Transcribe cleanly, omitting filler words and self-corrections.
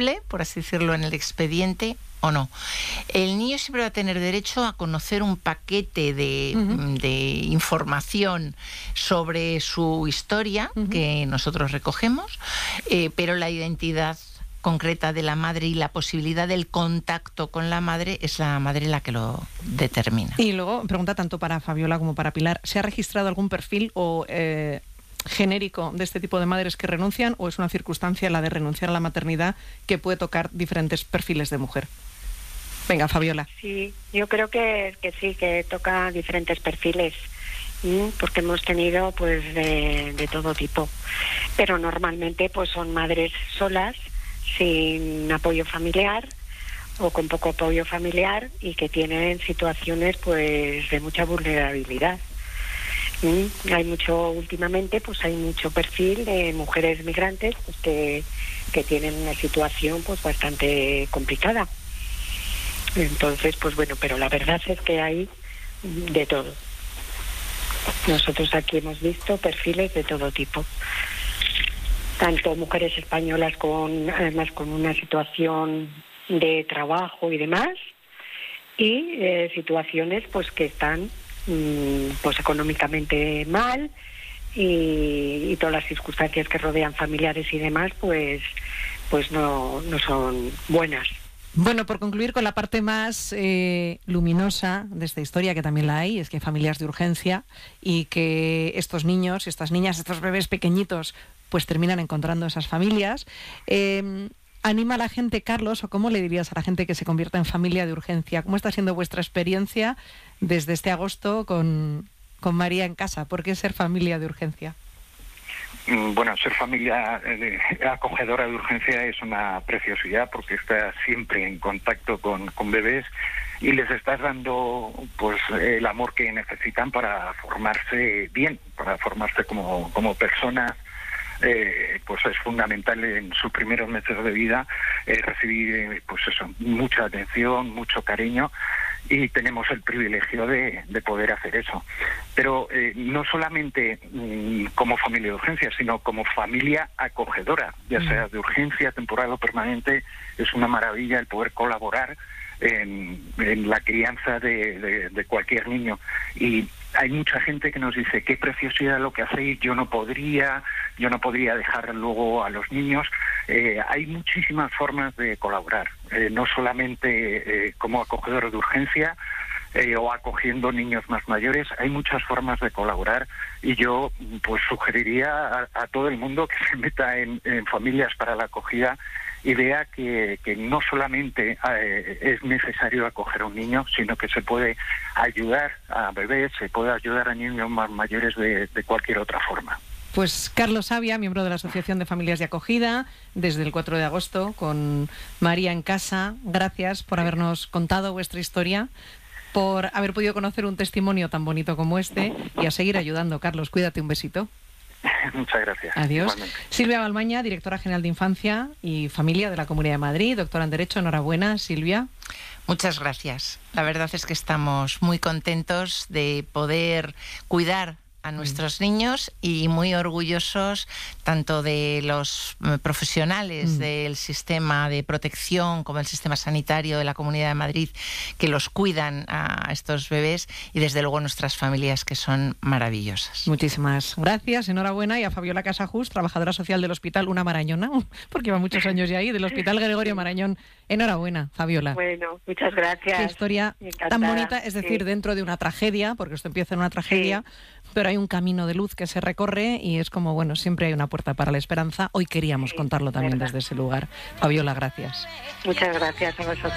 visible, por así decirlo, en el expediente o no. El niño siempre va a tener derecho a conocer un paquete de información sobre su historia que nosotros recogemos, pero la identidad concreta de la madre y la posibilidad del contacto con la madre es la madre la que lo determina. Y luego, pregunta tanto para Fabiola como para Pilar, ¿se ha registrado algún perfil o genérico de este tipo de madres que renuncian, o es una circunstancia, la de renunciar a la maternidad, que puede tocar diferentes perfiles de mujer? Venga, Fabiola. Sí, yo creo que sí, que toca diferentes perfiles, porque hemos tenido pues de todo tipo, pero normalmente pues son madres solas, sin apoyo familiar o con poco apoyo familiar, y que tienen situaciones pues de mucha vulnerabilidad. Hay mucho, últimamente pues hay mucho perfil de mujeres migrantes pues que tienen una situación pues bastante complicada. Entonces, pues bueno, pero la verdad es que hay de todo. Nosotros aquí hemos visto perfiles de todo tipo. Tanto mujeres españolas además con una situación de trabajo y demás, y situaciones pues que están pues económicamente mal, y todas las circunstancias que rodean familiares y demás pues no son buenas. Bueno, por concluir con la parte más luminosa de esta historia, que también la hay, es que hay familias de urgencia y que estos niños, estas niñas, estos bebés pequeñitos, pues terminan encontrando esas familias. ¿Anima a la gente, Carlos, o cómo le dirías a la gente que se convierta en familia de urgencia? ¿Cómo está siendo vuestra experiencia desde este agosto con María en casa? ¿Por qué ser familia de urgencia? Bueno, ser familia acogedora de urgencia es una preciosidad, porque estás siempre en contacto con bebés y les estás dando pues el amor que necesitan para formarse bien, para formarse como personas. Pues es fundamental en sus primeros meses de vida recibir pues eso, mucha atención, mucho cariño, y tenemos el privilegio de poder hacer eso. Pero no solamente como familia de urgencia, sino como familia acogedora, ya sea de urgencia, temporal o permanente. Es una maravilla el poder colaborar en la crianza de cualquier niño. Y hay mucha gente que nos dice: qué preciosidad lo que hacéis, yo no podría dejar luego a los niños. Hay muchísimas formas de colaborar, no solamente como acogedor de urgencia o acogiendo niños más mayores. Hay muchas formas de colaborar, y yo pues sugeriría a todo el mundo que se meta en Familias para la Acogida y vea que no solamente es necesario acoger a un niño, sino que se puede ayudar a bebés, se puede ayudar a niños más mayores de cualquier otra forma. Pues Carlos Savia, miembro de la Asociación de Familias de Acogida, desde el 4 de agosto, con María en casa. Gracias por habernos contado vuestra historia, por haber podido conocer un testimonio tan bonito como este, y a seguir ayudando. Carlos, cuídate, un besito. Muchas gracias. Adiós. Igualmente. Silvia Balmaña, directora general de Infancia y Familia de la Comunidad de Madrid, doctora en Derecho. Enhorabuena, Silvia. Muchas gracias. La verdad es que estamos muy contentos de poder cuidar a nuestros niños, y muy orgullosos tanto de los profesionales del sistema de protección como el sistema sanitario de la Comunidad de Madrid, que los cuidan a estos bebés, y desde luego nuestras familias, que son maravillosas. Muchísimas gracias, enhorabuena, y a Fabiola Casajus, trabajadora social del Hospital Una Marañona, porque lleva muchos años ya ahí, del Hospital Gregorio Marañón. Enhorabuena, Fabiola. Bueno, muchas gracias. Qué historia tan bonita, es decir, dentro de una tragedia, porque esto empieza en una tragedia, pero hay un camino de luz que se recorre, y es como, bueno, siempre hay una puerta para la esperanza. Hoy queríamos contarlo también desde ese lugar. Fabiola, gracias. Muchas gracias a vosotros.